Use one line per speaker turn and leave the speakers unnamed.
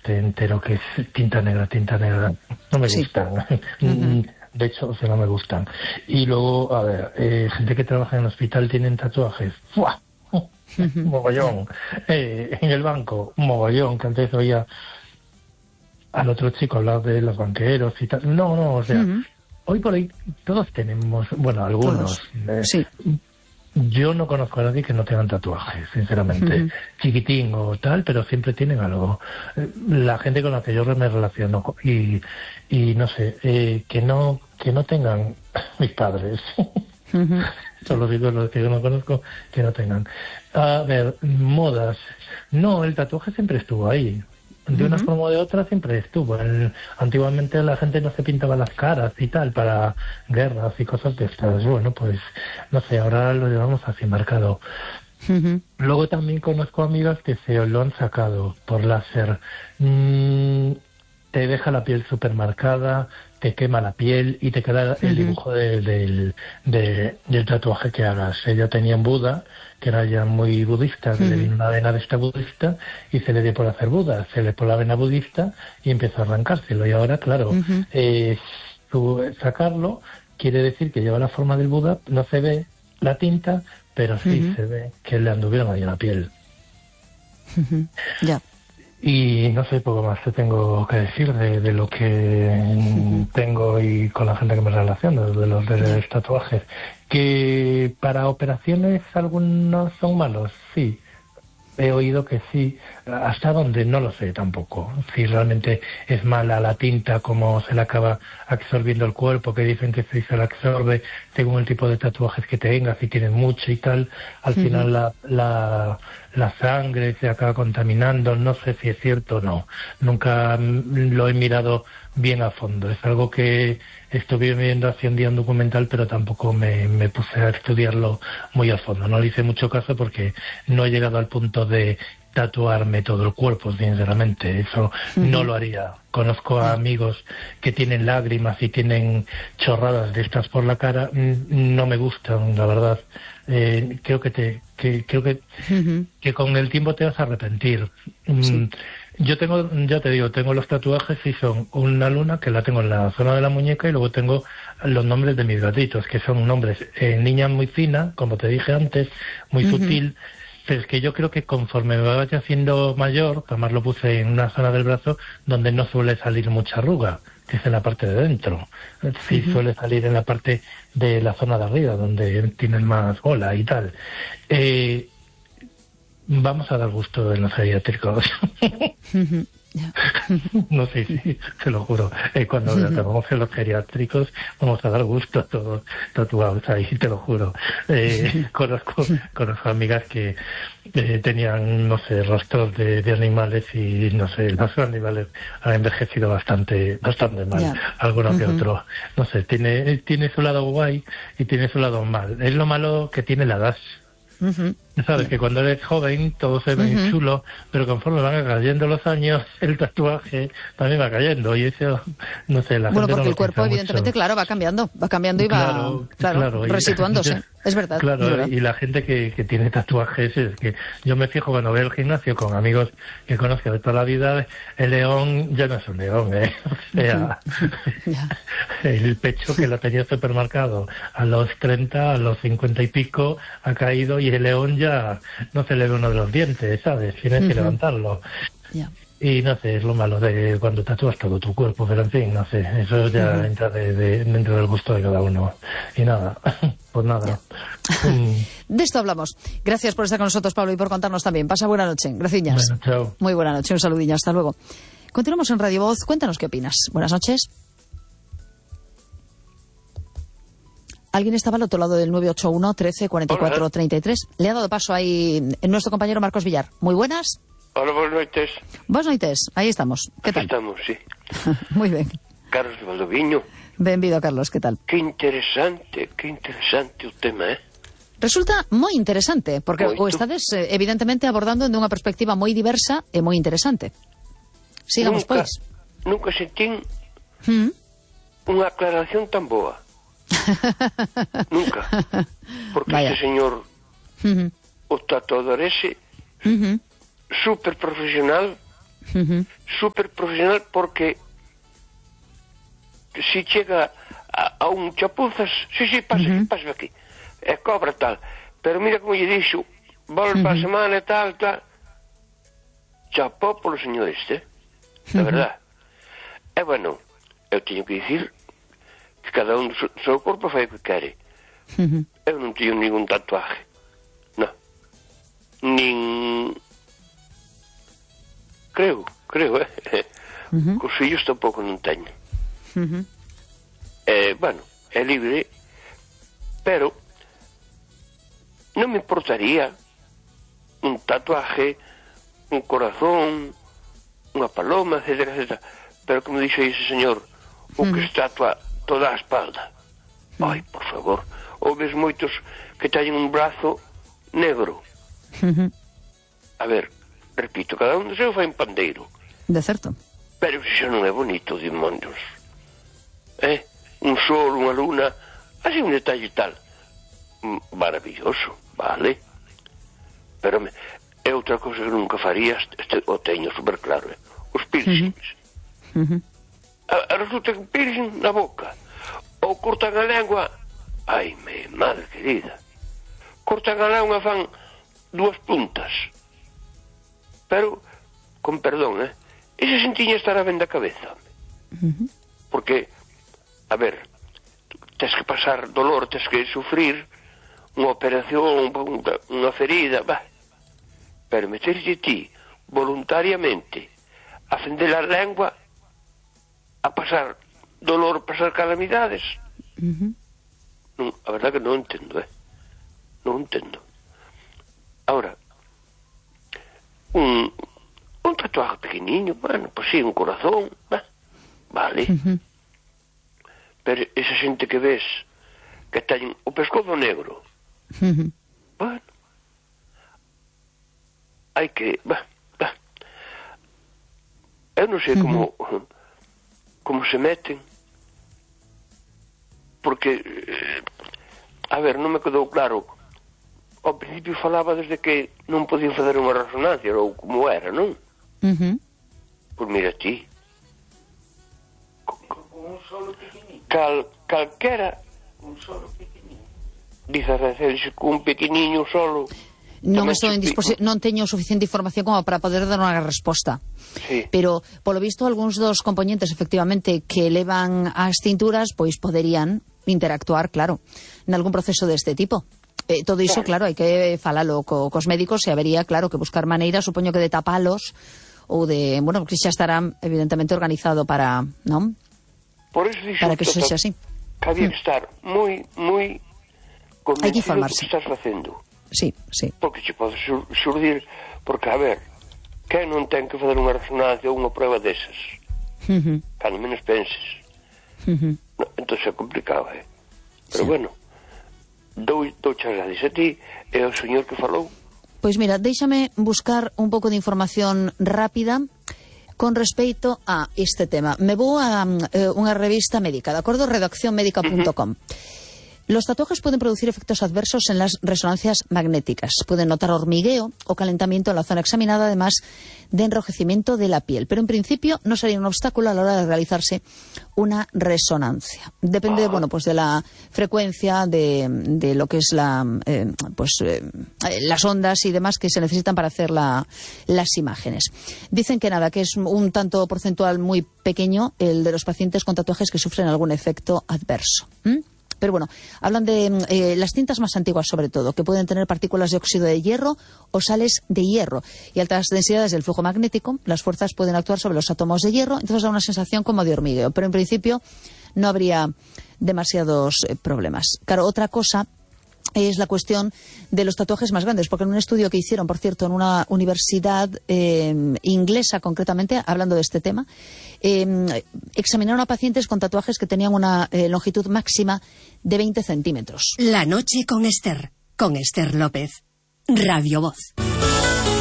este entero que es tinta negra, no me gustan. De hecho, no me gustan. Y luego, a ver, gente que trabaja en el hospital tienen tatuajes. ¡Fua! Mogollón. En el banco, mogollón, que antes oía al otro chico hablar de los banqueros y tal. No, o sea, hoy por hoy todos tenemos, bueno, algunos.
Sí.
Yo no conozco a nadie que no tengan tatuajes, sinceramente. Chiquitín o tal, pero siempre tienen algo. La gente con la que yo me relaciono y no sé, que no tengan mis padres. Son los ídolos que yo no conozco que no tengan. A ver, modas. No, el tatuaje siempre estuvo ahí. De una forma o de otra siempre estuvo. Antiguamente la gente no se pintaba las caras y tal para guerras y cosas de estas. Bueno, pues no sé, ahora lo llevamos así marcado. Luego también conozco amigas que se lo han sacado por láser. Te deja la piel súper marcada, te quema la piel y te queda el dibujo del tatuaje que hagas. Ella tenía en Buda, que era ya muy budista, que le vino una vena de esta budista y se le dio por hacer Buda, se le por la vena budista y empezó a arrancárselo. Y ahora, claro, sacarlo quiere decir que lleva la forma del Buda, no se ve la tinta, pero sí se ve que le anduvieron ahí en la piel.
Ya.
Y no sé, poco más te tengo que decir de lo que tengo y con la gente que me relaciono, de los tatuajes. Que para operaciones algunos son malos, sí. He oído que sí, hasta donde no lo sé tampoco. Si realmente es mala la tinta, cómo se le acaba absorbiendo el cuerpo, que dicen que si se la absorbe según el tipo de tatuajes que tengas, si tienes mucho y tal, al final la sangre se acaba contaminando. No sé si es cierto o no. Nunca lo he mirado bien a fondo. Es algo que estuve viendo hace un día un documental, pero tampoco me puse a estudiarlo muy a fondo. No le hice mucho caso porque no he llegado al punto de tatuarme todo el cuerpo, sinceramente. Eso no lo haría. Conozco a amigos que tienen lágrimas y tienen chorradas de estas por la cara. No me gustan, la verdad. Creo que con el tiempo te vas a arrepentir. Yo tengo los tatuajes y son una luna que la tengo en la zona de la muñeca y luego tengo los nombres de mis gatitos, que son nombres, niña muy fina, como te dije antes, muy sutil, pero es que yo creo que conforme me vaya haciendo mayor, además lo puse en una zona del brazo donde no suele salir mucha arruga, que es en la parte de dentro. Sí suele salir en la parte de la zona de arriba, donde tienen más bola y tal. Vamos a dar gusto en los geriátricos. No sé si, te lo juro. Cuando vamos en los geriátricos vamos a dar gusto a todos tatuados ahí, te lo juro. Conozco amigas que tenían, no sé, rostros de animales y, no sé, los animales han envejecido bastante mal. Alguno que otro. No sé, tiene su lado guay y tiene su lado mal. Es lo malo que tiene la edad. Sabes que cuando eres joven todo se ve chulo, pero conforme van cayendo los años el tatuaje también va cayendo y eso, no sé, la gente
porque
no
el cuerpo evidentemente, claro, va cambiando y va resituándose. Es verdad.
Claro,
es verdad.
Y la gente que tiene tatuajes, es que yo me fijo cuando voy al gimnasio con amigos que conozco de toda la vida, el león ya no es un león, o sea, el pecho que lo tenía supermercado a los 30, a los 50 y pico ha caído y el león ya no se le ve uno de los dientes, ¿sabes? Tienes que levantarlo. Y no sé, es lo malo de cuando tatúas todo tu cuerpo, pero en fin, no sé, eso ya entra dentro del gusto de cada uno. Y nada, pues nada.
De esto hablamos. Gracias por estar con nosotros, Pablo, y por contarnos también. Pasa buena noche. Gracias.
Bueno, chao.
Muy buena noche, un saludillo, hasta luego. Continuamos en Radio Voz. Cuéntanos qué opinas. Buenas noches. Alguien estaba al otro lado del 981 13 44 33. Le ha dado paso ahí nuestro compañero Marcos Villar. Muy buenas.
Hola, buenas noches.
Buenas noches, ahí estamos. ¿Qué tal?
Estamos, sí.
Muy bien.
Carlos Valdoviño.
Bienvenido, Carlos, ¿qué tal?
Qué interesante o tema,
Resulta moi interesante, porque o estades evidentemente abordando de unha perspectiva moi diversa e moi interesante. Sigamos, pois.
Nunca sentín unha aclaración tan boa. Nunca. Porque este señor, o tatuador ese, super profesional, Súper profesional, porque si chega a un chapuzas, sí, pasa aquí, cobra tal, pero mira como lle dixo, volve para a semana e tal, chapó polo señor este, de verdad. E bueno, eu teño que dicir que cada un do seu corpo fai o que quere. Eu non teño ningún tatuaje, non, nin creo, cos fillos tampouco non teño. Bueno, é libre, pero non me importaría un tatuaje, un corazón, unha paloma, etcétera, pero como dixo ese señor, o que estatua toda a espalda, ai, por favor, ou ves moitos que teñen un brazo negro. A ver, repito, cada un do seu fai un pandeiro,
de certo,
pero iso non é bonito, demonios. Un sol, unha luna, así un detalle tal, maravilloso, vale, pero é outra cousa que nunca faría, o teño super claro, os piercings. Resulta que un piercing na boca, ou cortan a lengua, ai, madre querida, cortan a lengua, fan 2 puntas, pero, con perdón, ese sentiña estará ben da cabeza, porque, a ver, tens que pasar dolor, tens que sufrir unha operación, unha ferida, pero meterse ti voluntariamente a fender a lengua, a pasar dolor, pasar calamidades, non, a verdad que non entendo, non entendo. Ahora, un tatuaje pequeniño, bueno, pues sí, un corazón, vale, pero esa xente que ves que ten o pescozo negro, bueno, hai que, eu non sei como se meten, porque a ver, non me quedou claro. Ao principio falaba desde que non podían fazer unha resonancia, ou como era, non? Pois mira ti, un solo pequeniño, calquera, un solo pequeniño, dice a Rafael, un pequeniño solo.
Non teño suficiente información como para poder dar unha resposta.
Sí.
Pero, polo visto, algúns dos componentes, efectivamente, que levan as cinturas, pois poderían interactuar, claro, en algún proceso deste tipo. Todo iso, claro, hai que falalo cos médicos e habería, claro, que buscar maneiras, supoño que de tapalos ou de, bueno, que xa estarán evidentemente organizado para, non?
Por eso dixo
para que eso sexa así.
Que había que estar moi convencido do que estás facendo.
Sí.
Porque che pode xurdir, porque, a ver, quen non ten que fazer unha resonancia ou unha prueba desas? Cando menos penses. No, entón é complicado, Pero bueno, dou gracias a ti e ao señor que falou.
Pois mira, déixame buscar un pouco de información rápida con respecto a este tema. Me vou a unha revista médica, de acordo? redaccionmedica.com. Los tatuajes pueden producir efectos adversos en las resonancias magnéticas. Pueden notar hormigueo o calentamiento en la zona examinada, además de enrojecimiento de la piel. Pero en principio no sería un obstáculo a la hora de realizarse una resonancia. Depende, bueno, pues de la frecuencia de lo que es las ondas y demás que se necesitan para hacer las imágenes. Dicen que nada, que es un tanto porcentual muy pequeño el de los pacientes con tatuajes que sufren algún efecto adverso. Pero bueno, hablan de las cintas más antiguas sobre todo, que pueden tener partículas de óxido de hierro o sales de hierro y altas densidades del flujo magnético. Las fuerzas pueden actuar sobre los átomos de hierro, entonces da una sensación como de hormigueo, pero en principio no habría demasiados problemas. Claro, otra cosa es la cuestión de los tatuajes más grandes, porque en un estudio que hicieron, por cierto, en una universidad inglesa concretamente, hablando de este tema, examinaron a pacientes con tatuajes que tenían una longitud máxima de 20 centímetros.
La noche con Esther López, Radio Voz.